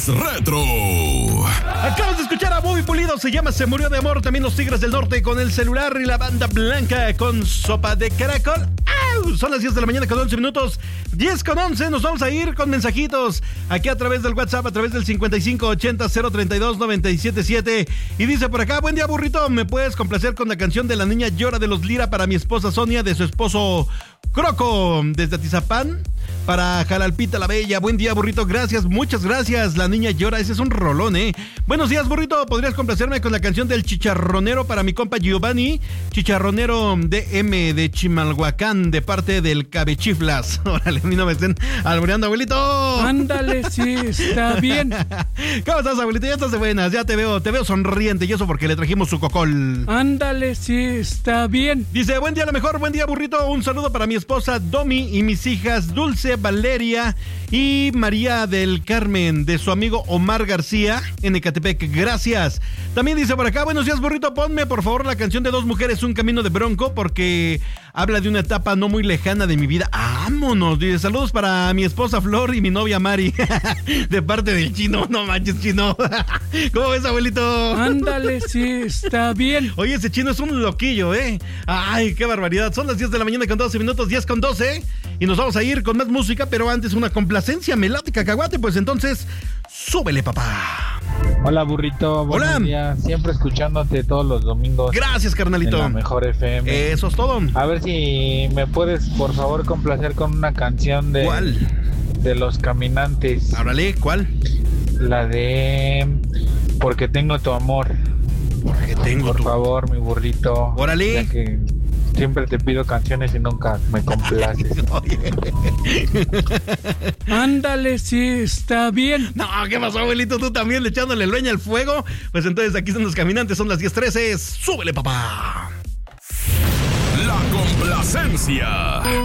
Retro. Acabas de escuchar a Bobby Pulido, se llama Se Murió de Amor. También los Tigres del Norte con El Celular y la Banda Blanca con Sopa de Caracol. ¡Au! Son las 10 de la mañana con 11 minutos. 10 con 11, nos vamos a ir con mensajitos aquí a través del WhatsApp, a través del 5580-032-977. Y dice por acá: buen día, burrito, ¿me puedes complacer con la canción de La Niña Llora de los Lira para mi esposa Sonia, de su esposo Croco, desde Atizapán, para Jalalpita la Bella? Buen día, burrito, gracias, muchas gracias. La Niña Llora, ese es un rolón, Buenos días, burrito, ¿podrías complacerme con la canción del Chicharronero para mi compa Giovanni, Chicharronero DM de Chimalhuacán, de parte del Cabechiflas? Órale, a mí no me estén albureando, abuelito. Ándale, sí, está bien. ¿Cómo estás, abuelito? Ya estás de buenas, ya te veo sonriente, y eso porque le trajimos su cocol. Ándale, sí, está bien. Dice: buen día, lo mejor, buen día, burrito, un saludo para mi esposa Domi y mis hijas Dulce, Valeria y María del Carmen, de su amigo Omar García en Ecatepec, gracias. También dice por acá: buenos días, burrito, ponme por favor la canción de Dos Mujeres, Un Camino de Bronco, porque habla de una etapa no muy lejana de mi vida. ¡Vámonos! Dice: saludos para mi esposa Flor y mi novia Mari, de parte del Chino. No manches, Chino. ¿Cómo ves, abuelito? Ándale, sí, está bien. Oye, ese Chino es un loquillo, Ay, qué barbaridad. Son las 10 de la mañana con 12 minutos, 10 con 12. Y nos vamos a ir con más música, pero antes una complacencia. Me late cacahuate, pues entonces, súbele, papá. Hola, burrito. Hola. Buenos días. Siempre escuchándote todos los domingos. Gracias, carnalito. En la mejor FM. Eso es todo. A ver si me puedes, por favor, complacer con una canción de... ¿Cuál? De Los Caminantes. Árale, ¿cuál? La de... Porque tengo tu amor. Porque tengo Por favor, mi burrito. Órale. Ya que siempre te pido canciones y nunca me complaces. Ándale, sí, está bien. No, ¿qué pasó, abuelito? Tú también echándole leña al fuego. Pues entonces aquí son Los Caminantes, son las 10:13. Súbele, papá. La complacencia.